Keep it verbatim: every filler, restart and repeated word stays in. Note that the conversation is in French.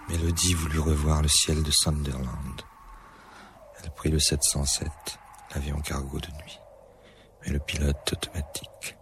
Mélodie voulut revoir le ciel de Sunderland. Elle prit le sept cent sept, l'avion cargo de nuit, mais le pilote automatique